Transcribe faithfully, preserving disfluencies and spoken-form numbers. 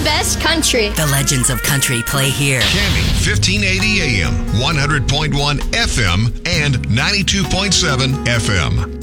best country. The legends of country play here. Cammy, fifteen eighty A M, one hundred point one F M, and ninety-two point seven F M.